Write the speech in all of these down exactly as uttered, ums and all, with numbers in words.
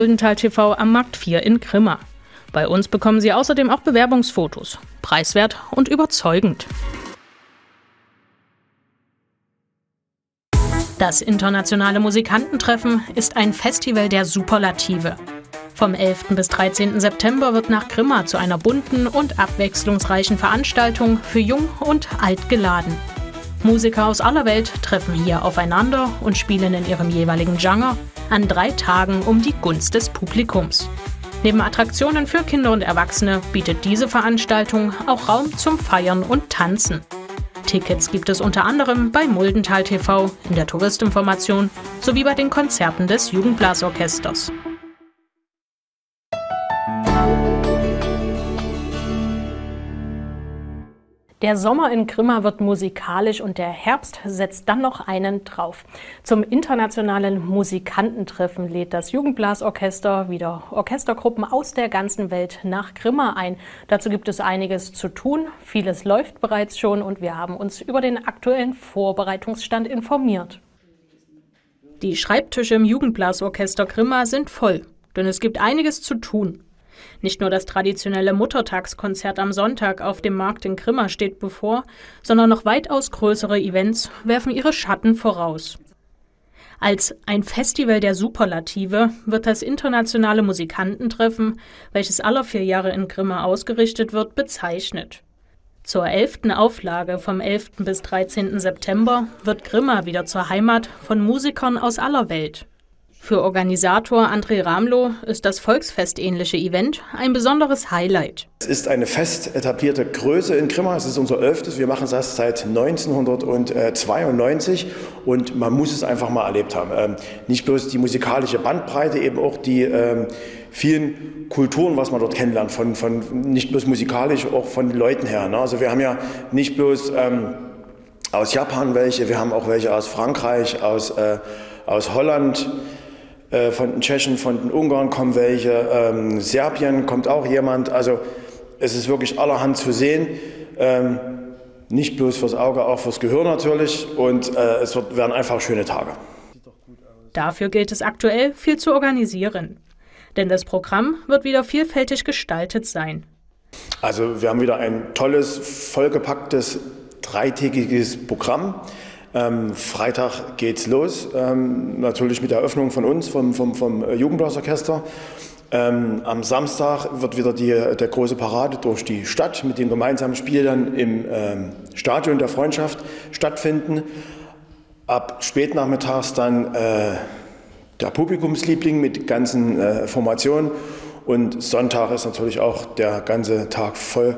Muldental T V am Markt vier in Grimma. Bei uns bekommen Sie außerdem auch Bewerbungsfotos. Preiswert und überzeugend. Das internationale Musikantentreffen ist ein Festival der Superlative. Vom elften bis dreizehnten September wird nach Grimma zu einer bunten und abwechslungsreichen Veranstaltung für Jung und Alt geladen. Musiker aus aller Welt treffen hier aufeinander und spielen in ihrem jeweiligen Genre an drei Tagen um die Gunst des Publikums. Neben Attraktionen für Kinder und Erwachsene bietet diese Veranstaltung auch Raum zum Feiern und Tanzen. Tickets gibt es unter anderem bei Muldental T V, in der Touristinformation sowie bei den Konzerten des Jugendblasorchesters. Der Sommer in Grimma wird musikalisch und der Herbst setzt dann noch einen drauf. Zum internationalen Musikantentreffen lädt das Jugendblasorchester wieder Orchestergruppen aus der ganzen Welt nach Grimma ein. Dazu gibt es einiges zu tun, vieles läuft bereits schon und wir haben uns über den aktuellen Vorbereitungsstand informiert. Die Schreibtische im Jugendblasorchester Grimma sind voll, denn es gibt einiges zu tun. Nicht nur das traditionelle Muttertagskonzert am Sonntag auf dem Markt in Grimma steht bevor, sondern noch weitaus größere Events werfen ihre Schatten voraus. Als ein Festival der Superlative wird das internationale Musikantentreffen, welches alle vier Jahre in Grimma ausgerichtet wird, bezeichnet. Zur elften Auflage vom elften bis dreizehnten September wird Grimma wieder zur Heimat von Musikern aus aller Welt. Für Organisator André Ramlow ist das volksfestähnliche Event ein besonderes Highlight. Es ist eine fest etablierte Größe in Grimma. Es ist unser elftes. Wir machen das seit neunzehnhundertzweiundneunzig und man muss es einfach mal erlebt haben. Ähm, nicht bloß die musikalische Bandbreite, eben auch die ähm, vielen Kulturen, was man dort kennenlernt, von, von, nicht bloß musikalisch, auch von den Leuten her. Ne? Also wir haben ja nicht bloß ähm, aus Japan welche, wir haben auch welche aus Frankreich, aus, äh, aus Holland. Von den Tschechen, von den Ungarn kommen welche, ähm, Serbien kommt auch jemand. Also es ist wirklich allerhand zu sehen, ähm, nicht bloß fürs Auge, auch fürs Gehör natürlich. Und äh, es wird, werden einfach schöne Tage. Dafür gilt es aktuell, viel zu organisieren. Denn das Programm wird wieder vielfältig gestaltet sein. Also wir haben wieder ein tolles, vollgepacktes, dreitägiges Programm. Ähm, Freitag geht's los, ähm, natürlich mit der Eröffnung von uns, vom, vom, vom Jugendblasorchester. Ähm, am Samstag wird wieder die, der große Parade durch die Stadt mit dem gemeinsamen Spiel dann im ähm, Stadion der Freundschaft stattfinden. Ab spätnachmittags dann äh, der Publikumsliebling mit ganzen äh, Formationen und Sonntag ist natürlich auch der ganze Tag voll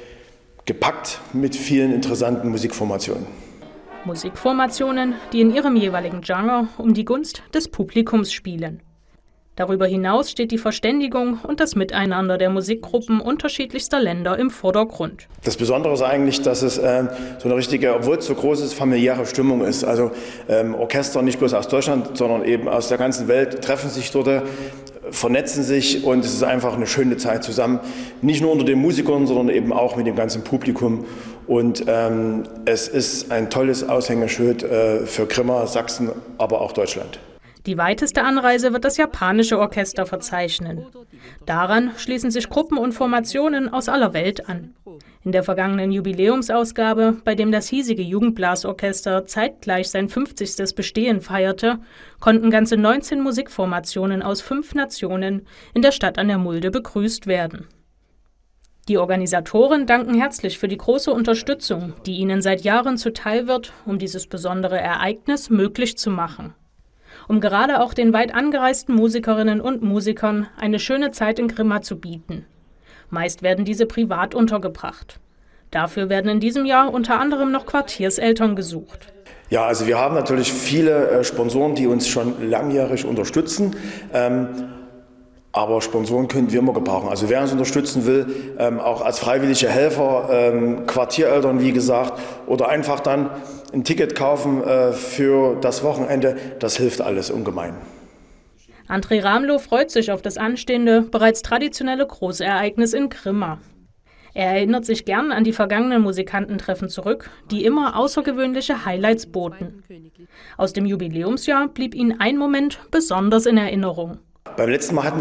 gepackt mit vielen interessanten Musikformationen. Musikformationen, die in ihrem jeweiligen Genre um die Gunst des Publikums spielen. Darüber hinaus steht die Verständigung und das Miteinander der Musikgruppen unterschiedlichster Länder im Vordergrund. Das Besondere ist eigentlich, dass es äh, so eine richtige, obwohl es so groß ist, familiäre Stimmung ist. Also ähm, Orchester nicht bloß aus Deutschland, sondern eben aus der ganzen Welt treffen sich dort, äh, vernetzen sich und es ist einfach eine schöne Zeit zusammen. Nicht nur unter den Musikern, sondern eben auch mit dem ganzen Publikum. Und ähm, es ist ein tolles Aushängeschild äh, für Grimma, Sachsen, aber auch Deutschland. Die weiteste Anreise wird das japanische Orchester verzeichnen. Daran schließen sich Gruppen und Formationen aus aller Welt an. In der vergangenen Jubiläumsausgabe, bei dem das hiesige Jugendblasorchester zeitgleich sein fünfzigstes Bestehen feierte, konnten ganze neunzehn Musikformationen aus fünf Nationen in der Stadt an der Mulde begrüßt werden. Die Organisatoren danken herzlich für die große Unterstützung, die ihnen seit Jahren zuteil wird, um dieses besondere Ereignis möglich zu machen. Um gerade auch den weit angereisten Musikerinnen und Musikern eine schöne Zeit in Grimma zu bieten. Meist werden diese privat untergebracht. Dafür werden in diesem Jahr unter anderem noch Quartierseltern gesucht. Ja, also wir haben natürlich viele äh, Sponsoren, die uns schon langjährig unterstützen. Ähm, Aber Sponsoren können wir immer gebrauchen. Also wer uns unterstützen will, ähm, auch als freiwillige Helfer, ähm, Quartiereltern wie gesagt, oder einfach dann ein Ticket kaufen äh, für das Wochenende, das hilft alles ungemein. André Ramlow freut sich auf das anstehende, bereits traditionelle Großereignis in Grimma. Er erinnert sich gern an die vergangenen Musikantentreffen zurück, die immer außergewöhnliche Highlights boten. Aus dem Jubiläumsjahr blieb ihm ein Moment besonders in Erinnerung. Beim letzten Mal hatten